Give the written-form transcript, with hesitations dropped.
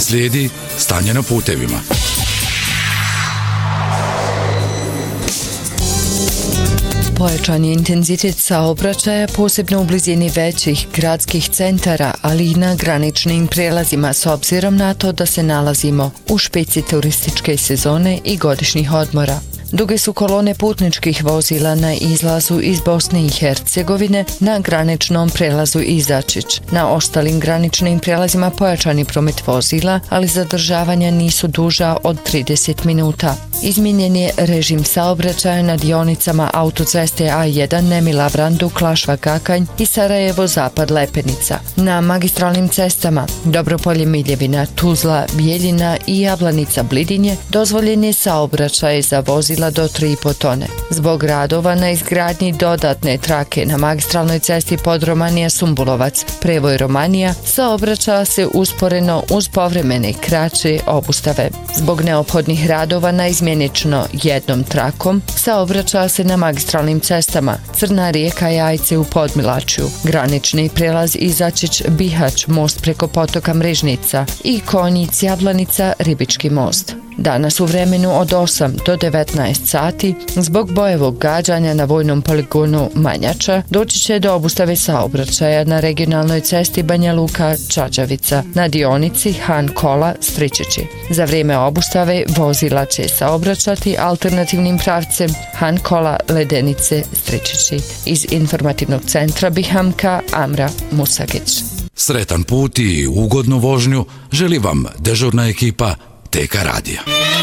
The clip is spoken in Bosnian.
Slijedi stanje na putevima. Pojačan je intenzitet saobraćaja, posebno u blizini većih gradskih centara, ali i na graničnim prijelazima s obzirom na to da se nalazimo u špici turističke sezone i godišnjih odmora. Duge su kolone putničkih vozila na izlazu iz Bosne i Hercegovine na graničnom prelazu Izačić. Na ostalim graničnim prijelazima pojačani promet vozila, ali zadržavanja nisu duža od 30 minuta. Izmijenjen je režim saobraćaja na dionicama autoceste A1 Nemila Vrandu, Klašva Kakanj i Sarajevo Zapad Lepenica. Na magistralnim cestama Dobropolje Miljevina, Tuzla, Bijeljina i Jablanica Blidinje dozvoljen je saobraćaj za vozila do 3,5 tone. Zbog radova na izgradnji dodatne trake na magistralnoj cesti Podromanija Sumbulovac, prevoj Romanija, saobraća se usporeno uz povremene kraće obustave. Zbog neophodnih radova na izmjenično jednom trakom saobraća se na magistralnim cestama Crna Rijeka Jajce u Podmilačju, granični prijelaz Izačić Bihać, most preko potoka Mrežnica i Konjic Jablanica Ribički most. Danas u vremenu od 8 do 19 sati zbog bojevog gađanja na vojnom poligonu Manjača doći će do obustave saobraćaja na regionalnoj cesti Banja Luka-Čađavica na dionici Han Kola Stričići. Za vrijeme obustave vozila će saobraćati alternativnim pravcem Han Kola Ledenice Stričići. Iz informativnog centra Bihamka Amra Musagić. Sretan put i ugodnu vožnju želi vam dežurna ekipa TK radija.